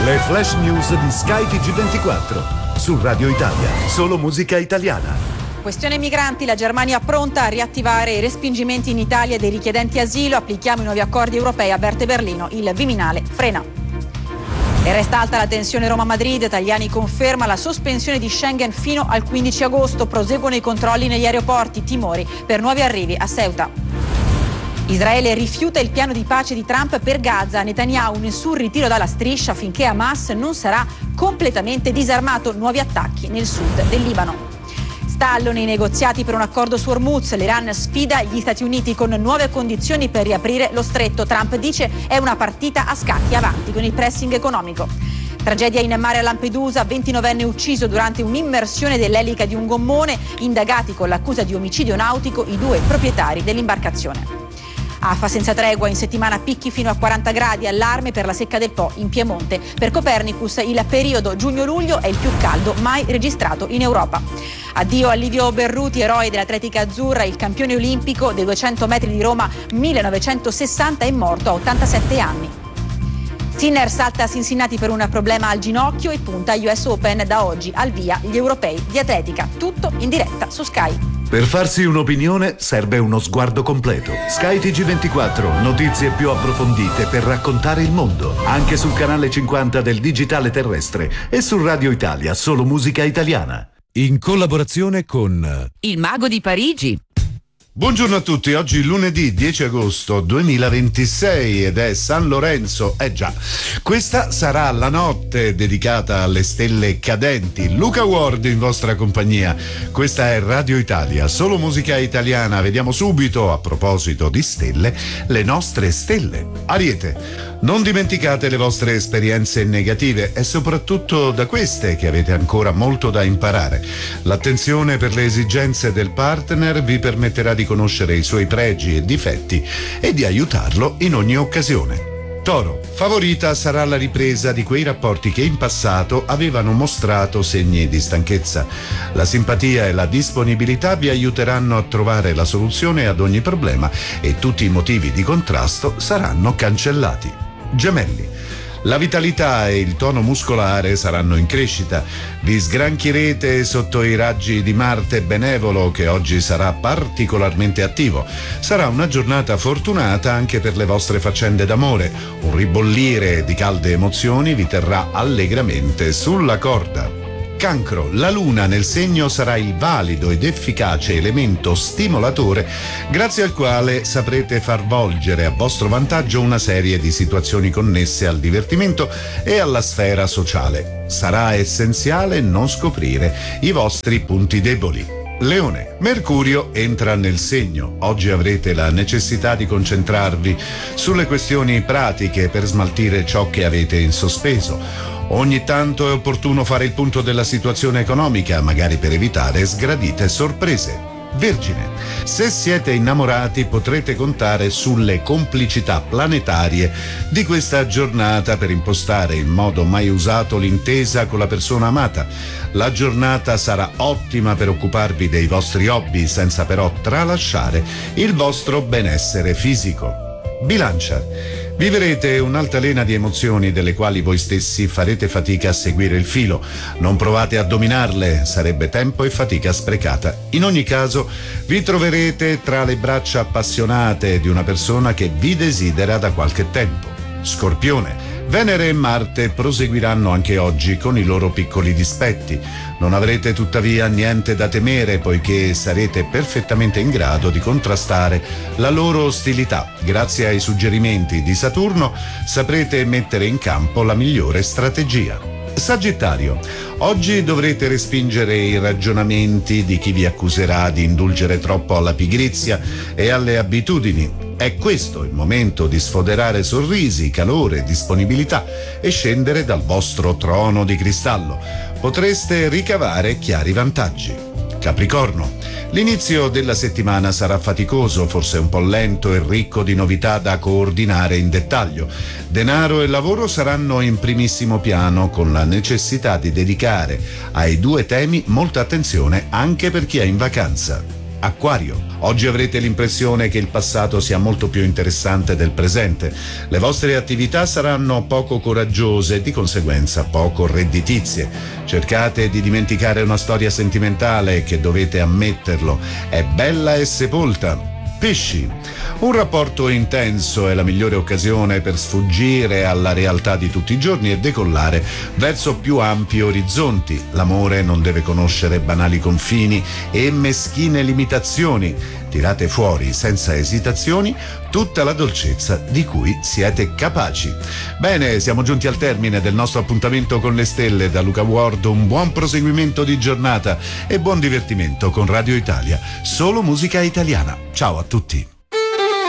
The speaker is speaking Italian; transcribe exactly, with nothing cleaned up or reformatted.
Le flash news di Sky T G ventiquattro. Su Radio Italia, solo musica italiana. Questione migranti, la Germania pronta a riattivare i respingimenti in Italia dei richiedenti asilo, applichiamo i nuovi accordi europei, avverte Berlino, il Viminale frena. E resta alta la tensione Roma-Madrid, Tajani conferma la sospensione di Schengen fino al quindici agosto, proseguono i controlli negli aeroporti, timori per nuovi arrivi a Ceuta. Israele rifiuta il piano di pace di Trump per Gaza, Netanyahu nessun ritiro dalla striscia finché Hamas non sarà completamente disarmato, nuovi attacchi nel sud del Libano. Stallo nei negoziati per un accordo su Hormuz, l'Iran sfida gli Stati Uniti con nuove condizioni per riaprire lo stretto, Trump dice è una partita a scacchi, avanti con il pressing economico. Tragedia in mare a Lampedusa, ventinovenne ucciso durante un'immersione dell'elica di un gommone, indagati con l'accusa di omicidio nautico i due proprietari dell'imbarcazione. Afa senza tregua, in settimana picchi fino a quaranta gradi, allarme per la secca del Po in Piemonte. Per Copernicus il periodo giugno-luglio è il più caldo mai registrato in Europa. Addio a Livio Berruti, eroe dell'atletica azzurra, il campione olimpico dei duecento metri di Roma millenovecentosessanta, è morto a ottantasette anni. Sinner salta a Cincinnati per un problema al ginocchio e punta agli U S Open, da oggi al via gli europei di atletica, tutto in diretta su Sky. Per farsi un'opinione serve uno sguardo completo. Sky T G ventiquattro, notizie più approfondite per raccontare il mondo, anche sul canale cinquanta del digitale terrestre e su Radio Italia, solo musica italiana. In collaborazione con Il Mago di Parigi. Buongiorno a tutti, oggi lunedì dieci agosto duemilaventisei ed è San Lorenzo, eh già, questa sarà la notte dedicata alle stelle cadenti. Luca Ward in vostra compagnia, questa è Radio Italia, solo musica italiana. Vediamo subito, a proposito di stelle, le nostre stelle. Ariete, non dimenticate le vostre esperienze negative, è soprattutto da queste che avete ancora molto da imparare. L'attenzione per le esigenze del partner vi permetterà di conoscere i suoi pregi e difetti e di aiutarlo in ogni occasione. Toro, favorita sarà la ripresa di quei rapporti che in passato avevano mostrato segni di stanchezza. La simpatia e la disponibilità vi aiuteranno a trovare la soluzione ad ogni problema e tutti i motivi di contrasto saranno cancellati. Gemelli, la vitalità e il tono muscolare saranno in crescita. Vi sgranchirete sotto i raggi di Marte benevolo, che oggi sarà particolarmente attivo. Sarà una giornata fortunata anche per le vostre faccende d'amore. Un ribollire di calde emozioni vi terrà allegramente sulla corda. Cancro, la luna nel segno sarà il valido ed efficace elemento stimolatore grazie al quale saprete far volgere a vostro vantaggio una serie di situazioni connesse al divertimento e alla sfera sociale. Sarà essenziale non scoprire i vostri punti deboli. Leone, Mercurio entra nel segno. Oggi avrete la necessità di concentrarvi sulle questioni pratiche per smaltire ciò che avete in sospeso. Ogni tanto è opportuno fare il punto della situazione economica, magari per evitare sgradite sorprese. Vergine, se siete innamorati potrete contare sulle complicità planetarie di questa giornata per impostare in modo mai usato l'intesa con la persona amata. La giornata sarà ottima per occuparvi dei vostri hobby senza però tralasciare il vostro benessere fisico. Bilancia, vivrete un'altalena di emozioni delle quali voi stessi farete fatica a seguire il filo. Non provate a dominarle, sarebbe tempo e fatica sprecata. In ogni caso, vi troverete tra le braccia appassionate di una persona che vi desidera da qualche tempo. Scorpione, Venere e Marte proseguiranno anche oggi con i loro piccoli dispetti. Non avrete tuttavia niente da temere, poiché sarete perfettamente in grado di contrastare la loro ostilità. Grazie ai suggerimenti di Saturno saprete mettere in campo la migliore strategia. Sagittario, oggi dovrete respingere i ragionamenti di chi vi accuserà di indulgere troppo alla pigrizia e alle abitudini. È questo il momento di sfoderare sorrisi, calore, disponibilità e scendere dal vostro trono di cristallo. Potreste ricavare chiari vantaggi. Capricorno, l'inizio della settimana sarà faticoso, forse un po' lento e ricco di novità da coordinare in dettaglio. Denaro e lavoro saranno in primissimo piano, con la necessità di dedicare ai due temi molta attenzione anche per chi è in vacanza. Acquario. Oggi avrete l'impressione che il passato sia molto più interessante del presente. Le vostre attività saranno poco coraggiose e di conseguenza poco redditizie. Cercate di dimenticare una storia sentimentale che, dovete ammetterlo, è bella e sepolta. Pesci. Un rapporto intenso è la migliore occasione per sfuggire alla realtà di tutti i giorni e decollare verso più ampi orizzonti. L'amore non deve conoscere banali confini e meschine limitazioni. Tirate fuori senza esitazioni tutta la dolcezza di cui siete capaci. Bene, siamo giunti al termine del nostro appuntamento con le stelle. Da Luca Ward un buon proseguimento di giornata e buon divertimento con Radio Italia. Solo musica italiana. Ciao a tutti.